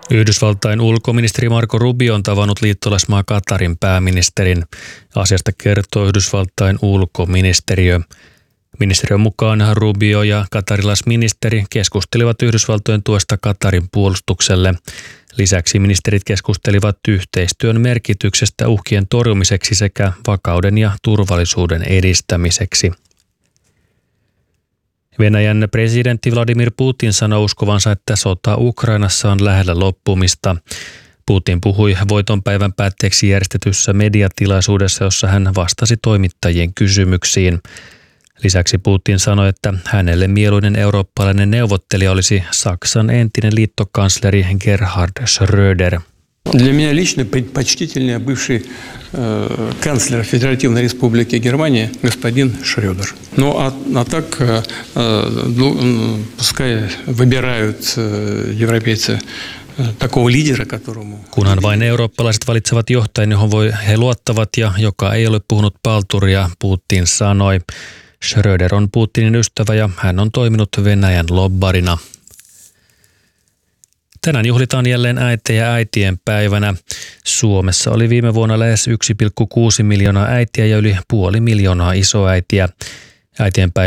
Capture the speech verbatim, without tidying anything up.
Yhdysvaltain ulkoministeri Marco Rubio on tavannut liittolaismaa Qatarin pääministerin. Asiasta kertoo Yhdysvaltain ulkoministeriö. Ministeriön mukaan Rubio ja qatarilaisministeri keskustelivat Yhdysvaltojen tuesta Qatarin puolustukselle. Lisäksi ministerit keskustelivat yhteistyön merkityksestä uhkien torjumiseksi sekä vakauden ja turvallisuuden edistämiseksi. Venäjän presidentti Vladimir Putin sanoi uskovansa, että sota Ukrainassa on lähellä loppumista. Putin puhui voitonpäivän päätteeksi järjestetyssä mediatilaisuudessa, jossa hän vastasi toimittajien kysymyksiin. Lisäksi Putin sanoi, että hänelle mieluinen eurooppalainen neuvottelija olisi Saksan entinen liittokansleri Gerhard Schröder. Для меня лично предпочтительнее бывший э, канцлер Федеративной Республики Германия господин Шрёдер. Ну а, а так э, э, пускай выбирают э, европейцы э, такого лидера, которому... Kunhan vain eurooppalaiset valitsevat johtajan, johon voi he luottavat ja joka ei ole puhunut palturia, Putin sanoi. Schröder on Putinin ystävä ja hän on toiminut Venäjän lobbarina. Tänään juhlitaan jälleen äitejä äitien päivänä. Suomessa oli viime vuonna lähes yksi pilkku kuusi miljoonaa äitiä ja yli puoli miljoonaa isoäitiä. Äitien päivä